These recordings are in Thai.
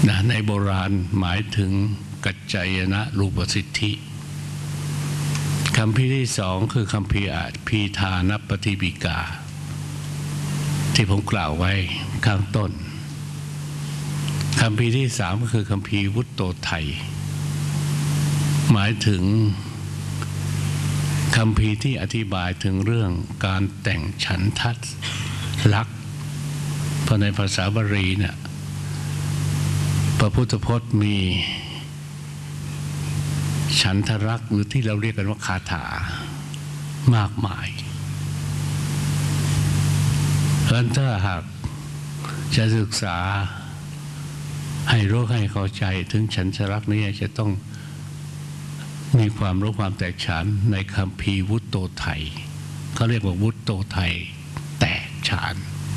ในโบราณหมายถึงกัจจายนะรูปสิทธิคำพีที่สองคือคำพีอาพีทานปฏิบิกาที่ผมกล่าวไว้ข้างต้นคำพีที่สามก็คือคำพีวุตโตไทยหมายถึงคำพีที่อธิบายถึงเรื่องการแต่งฉันทัศลักษณ์เพราะในภาษาบาลีเนี่ยพระพุทธพจน์มีฉันทลักษณ์หรือที่เราเรียกกันว่าคาถามากมายเพราะฉะนั้นถ้าหากจะศึกษาให้รู้ให้เข้าใจถึงฉันทลักษณ์นี้จะต้องมีความรู้ความแตกฉานในคัมภีร์วุตโตไทยเขาเรียกว่าวุตโตไทยแตกฉาน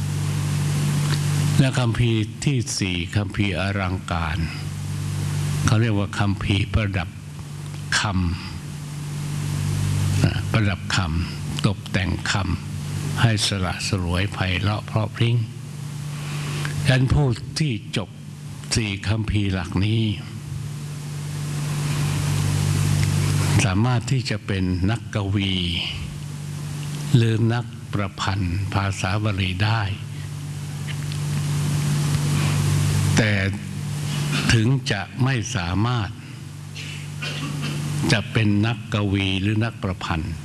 และคัมภีร์ที่สี่คัมภีร์อลังการเขาเรียกว่าคัมภีร์ประดับคำประดับคำตกแต่งคำให้สละสลวยไพเราะเพราะพริ้งดังนั้นผู้ที่จบสี่คัมภีร์หลักนี้สามารถที่จะเป็นนักกวีหรือนักประพันธ์ภาษาบาลีได้แต่ถึงจะไม่สามารถจะเป็นนักกวีหรือนักประพันธ์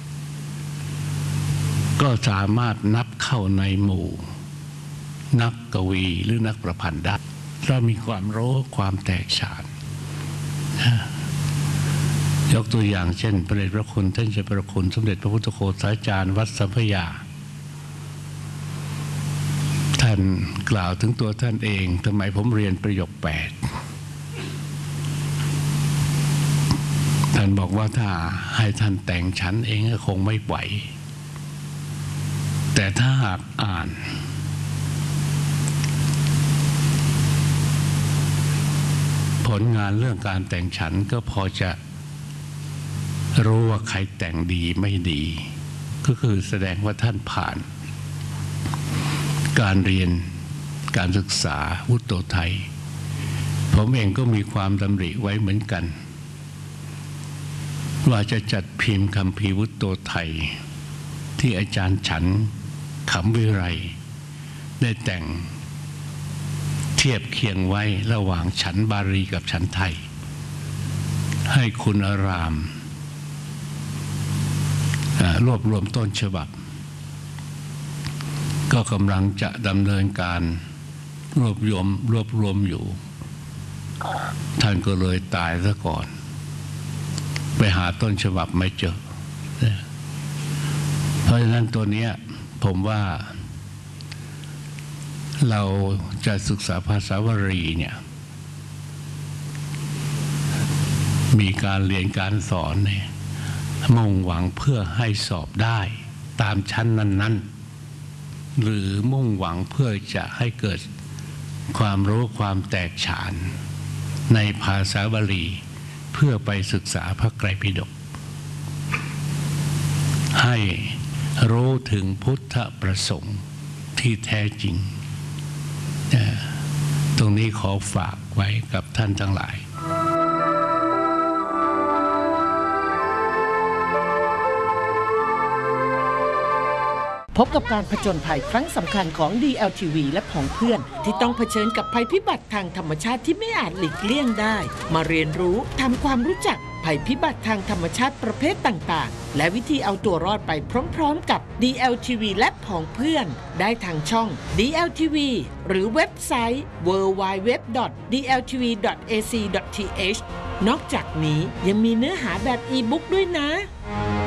ก็สามารถนับเข้าในหมู่นักกวีหรือนักประพันธ์ได้เรามีความรู้ความแตกฉานยกตัวอย่างเช่นพระเดชพระคุณท่านเจ้าพระคุณสมเด็จพระพุทธโฆษาจารย์วัดสัมพยาท่านกล่าวถึงตัวท่านเองทำไมผมเรียนประโยค8ท่านบอกว่าถ้าให้ท่านแต่งฉันเองก็คงไม่ไหวแต่ถ้าหากอ่านผลงานเรื่องการแต่งฉันก็พอจะรู้ว่าใครแต่งดีไม่ดีก็คือแสดงว่าท่านผ่านการเรียนการศึกษาวุตโตไทยผมเองก็มีความดำริไว้เหมือนกันว่าจะจัดพิมพ์คัมภีร์วุตโตไทยที่อาจารย์ฉันขำวิไรได้แต่งเทียบเคียงไว้ระหว่างฉันบาลีกับฉันไทยให้คุณอารามรวบรวมต้นฉบับก็กำลังจะดำเนินการรวบรวมอยู่ท่านก็เลยตายซะก่อนไปหาต้นฉบับไม่เจอเพราะฉะนั้นตัวนี้ผมว่าเราจะศึกษาภาษาบาลีเนี่ยมีการเรียนการสอนเนี่ยมุ่งหวังเพื่อให้สอบได้ตามชั้นนั้นๆหรือมุ่งหวังเพื่อจะให้เกิดความรู้ความแตกฉานในภาษาบาลีเพื่อไปศึกษาพระไตรปิฎกให้รู้ถึงพุทธประสงค์ที่แท้จริงตรงนี้ขอฝากไว้กับท่านทั้งหลายพบกับการผจญภัยครั้งสำคัญของ DLTV และของเพื่อนที่ต้องเผชิญกับภัยพิบัติทางธรรมชาติที่ไม่อาจหลีกเลี่ยงได้มาเรียนรู้ทำความรู้จักภัยพิบัติทางธรรมชาติประเภทต่างๆและวิธีเอาตัวรอดไปพร้อมๆกับ DLTV และของเพื่อนได้ทางช่อง DLTV หรือเว็บไซต์ www.dltv.ac.th นอกจากนี้ยังมีเนื้อหาแบบอีบุ๊กด้วยนะ